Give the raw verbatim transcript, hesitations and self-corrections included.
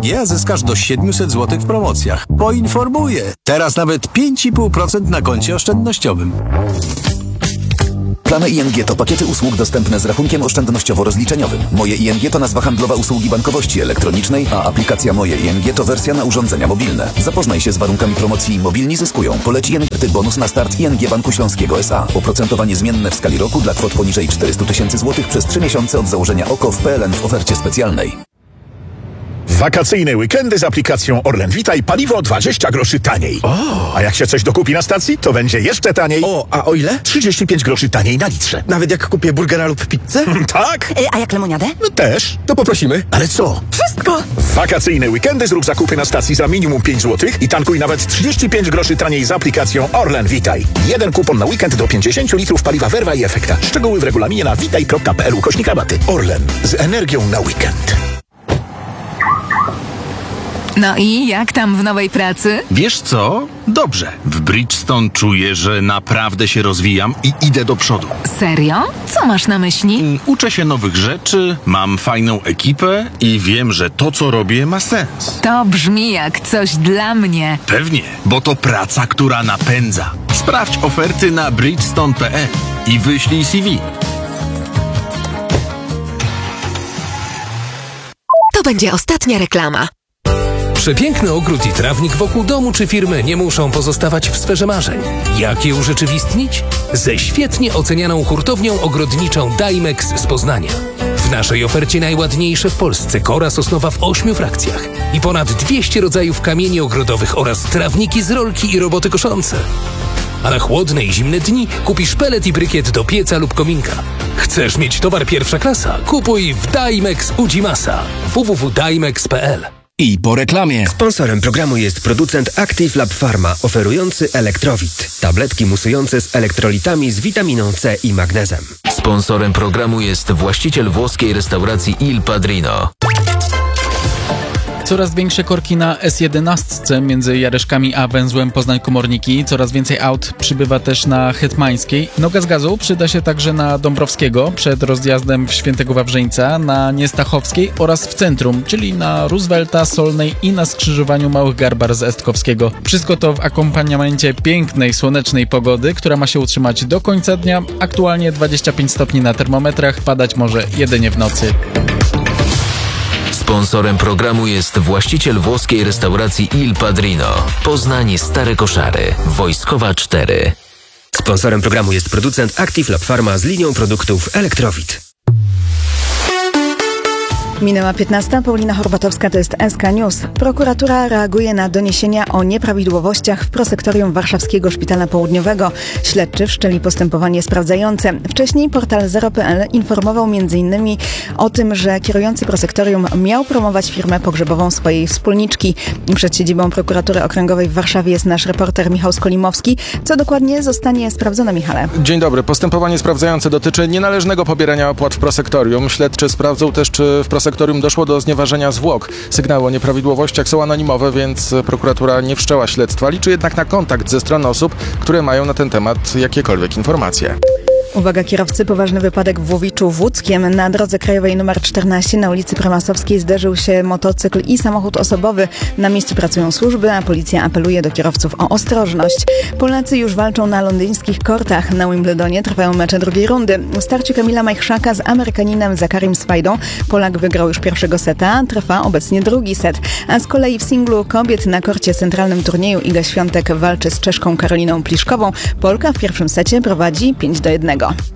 G, a zyskasz do siedemset złotych w promocjach. Poinformuję. Teraz nawet pięć i pół procent na koncie oszczędnościowym. Plany I N G to pakiety usług dostępne z rachunkiem oszczędnościowo-rozliczeniowym. Moje I N G to nazwa handlowa usługi bankowości elektronicznej, a aplikacja Moje I N G to wersja na urządzenia mobilne. Zapoznaj się z warunkami promocji Mobilni zyskują. Poleć I N G bonus na start I N G Banku Śląskiego S A. Oprocentowanie zmienne w skali roku dla kwot poniżej czterysta tysięcy złotych przez trzy miesiące od założenia O K O w P L N w ofercie specjalnej. Wakacyjne weekendy z aplikacją Orlen Witaj, paliwo dwadzieścia groszy taniej. O. A jak się coś dokupi na stacji, to będzie jeszcze taniej. O, a o ile? trzydzieści pięć groszy taniej na litrze. Nawet jak kupię burgera lub pizzę? Tak? Y, a jak lemoniadę? Też. To poprosimy. Ale co? Wszystko! W wakacyjne weekendy zrób zakupy na stacji za minimum pięć złotych i tankuj nawet trzydzieści pięć groszy taniej z aplikacją Orlen Witaj. Jeden kupon na weekend do pięćdziesiąt litrów paliwa Werwa i Efekta. Szczegóły w regulaminie na witaj kropka p l ukośnik rabaty. Orlen. Z energią na weekend. No i jak tam w nowej pracy? Wiesz co? Dobrze. W Bridgestone czuję, że naprawdę się rozwijam i idę do przodu. Serio? Co masz na myśli? Uczę się nowych rzeczy, mam fajną ekipę i wiem, że to, co robię, ma sens. To brzmi jak coś dla mnie. Pewnie, bo to praca, która napędza. Sprawdź oferty na bridgestone kropka p l i wyślij C V. To będzie ostatnia reklama. Przepiękny ogród i trawnik wokół domu czy firmy nie muszą pozostawać w sferze marzeń. Jak je urzeczywistnić? Ze świetnie ocenianą hurtownią ogrodniczą Dimex z Poznania. W naszej ofercie najładniejsze w Polsce kora sosnowa w ośmiu frakcjach i ponad dwieście rodzajów kamieni ogrodowych oraz trawniki z rolki i roboty koszące. A na chłodne i zimne dni kupisz pelet i brykiet do pieca lub kominka. Chcesz mieć towar pierwsza klasa? Kupuj w Dimex Udzimasa. w w w kropka dimex kropka p l. I po reklamie. Sponsorem programu jest producent Active Lab Pharma, oferujący Elektrowit. Tabletki musujące z elektrolitami z witaminą C i magnezem. Sponsorem programu jest właściciel włoskiej restauracji Il Padrino. Coraz większe korki na S jedenaście między Jareszkami a węzłem Poznań-Komorniki. Coraz więcej aut przybywa też na Hetmańskiej. Noga z gazu przyda się także na Dąbrowskiego przed rozjazdem w Świętego Wawrzyńca, na Niestachowskiej oraz w centrum, czyli na Roosevelta, Solnej i na skrzyżowaniu Małych Garbar z Estkowskiego. Wszystko to w akompaniamencie pięknej, słonecznej pogody, która ma się utrzymać do końca dnia. Aktualnie dwadzieścia pięć stopni na termometrach, padać może jedynie w nocy. Sponsorem programu jest właściciel włoskiej restauracji Il Padrino. Poznań Stare Koszary. Wojskowa cztery. Sponsorem programu jest producent Active Lab Pharma z linią produktów Elektrowit. Minęła piętnasta. Paulina Horbatowska, to jest S K News. Prokuratura reaguje na doniesienia o nieprawidłowościach w prosektorium Warszawskiego Szpitala Południowego. Śledczy wszczęli postępowanie sprawdzające. Wcześniej portal zero kropka p l informował między innymi o tym, że kierujący prosektorium miał promować firmę pogrzebową swojej wspólniczki. Przed siedzibą Prokuratury Okręgowej w Warszawie jest nasz reporter Michał Skolimowski. Co dokładnie zostanie sprawdzone, Michale? Dzień dobry. Postępowanie sprawdzające dotyczy nienależnego pobierania opłat w prosektorium. Śledczy sprawdzą też, czy w prosektorium doszło do znieważenia zwłok. Sygnały o nieprawidłowościach są anonimowe, więc prokuratura nie wszczęła śledztwa. Liczy jednak na kontakt ze stron osób, które mają na ten temat jakiekolwiek informacje. Uwaga kierowcy, poważny wypadek w Łowiczu Włódzkiem. Na drodze krajowej nr czternaście na ulicy Prymasowskiej zderzył się motocykl i samochód osobowy. Na miejscu pracują służby, a policja apeluje do kierowców o ostrożność. Polacy już walczą na londyńskich kortach. Na Wimbledonie trwają mecze drugiej rundy. W starciu Kamila Majchrzaka z Amerykaninem Zakarim Swajdą Polak wygrał już pierwszego seta, trwa obecnie drugi set. A z kolei w singlu kobiet na korcie centralnym turnieju Iga Świątek walczy z Czeszką Karoliną Pliszkową. Polka w pierwszym secie prowadzi pięć do jednego.